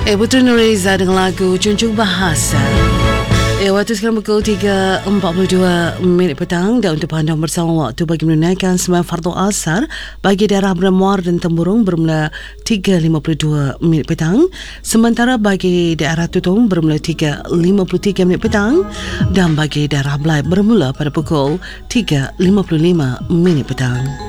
Putri Nureza dengan lagu Junjung Bahasa. Waktu sekarang pukul 3.42 petang dan untuk pandang bersama waktu bagi menunaikan sembahyang fardu asar bagi daerah Bermuar dan Temburong bermula 3.52 petang, sementara bagi daerah Tutong bermula 3.53 petang dan bagi daerah Belait bermula pada pukul 3.55 petang.